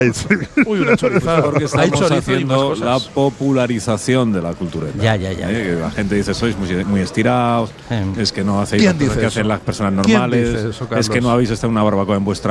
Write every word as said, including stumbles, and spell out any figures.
Uy, una chorizo. Porque Hay estamos chorizo y haciendo más la cosas. popularización de la cultureta. Ya, ya, ya. ¿Eh? Que la gente dice, sois muy, muy estirados, Eh. es que no hacéis ¿Quién las cosas dice que eso? hacen las personas ¿Quién normales, dice eso, es que Carlos? no habéis estado en una barbacoa en vuestra